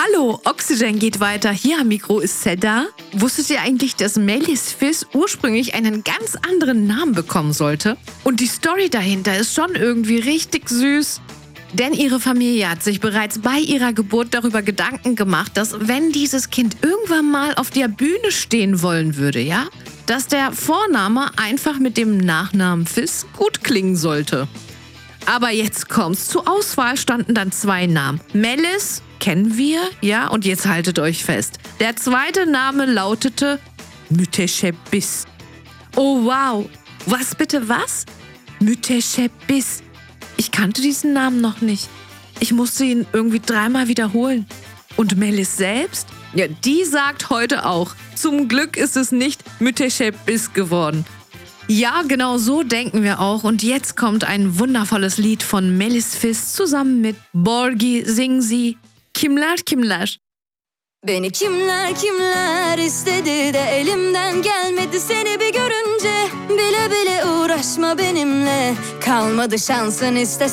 Hallo, Oxygen geht weiter. Hier am Mikro ist Seda. Wusstet ihr eigentlich, dass Melis Fizz ursprünglich einen ganz anderen Namen bekommen sollte? Und die Story dahinter ist schon irgendwie richtig süß. Denn ihre Familie hat sich bereits bei ihrer Geburt darüber Gedanken gemacht, dass wenn dieses Kind irgendwann mal auf der Bühne stehen wollen würde, ja, dass der Vorname einfach mit dem Nachnamen Fizz gut klingen sollte. Aber jetzt kommt's. Zur Auswahl standen dann 2 Namen. Melis kennen wir, ja, und jetzt haltet euch fest. Der zweite Name lautete Müteşebbis. Oh wow, was bitte was? Müteşebbis. Ich kannte diesen Namen noch nicht. Ich musste ihn irgendwie 3-mal wiederholen. Und Melis selbst? Ja, die sagt heute auch, zum Glück ist es nicht Müteşebbis geworden. Ja, genau so denken wir auch. Und jetzt kommt ein wundervolles Lied von Melis Fizz zusammen mit Borgi. Singen sie Kimler Kimler. Beni kimler kimler istedi de elimden gelmedi seni bir görünce. Bile bile uğraşma benimle, kalmadı şansın istesen.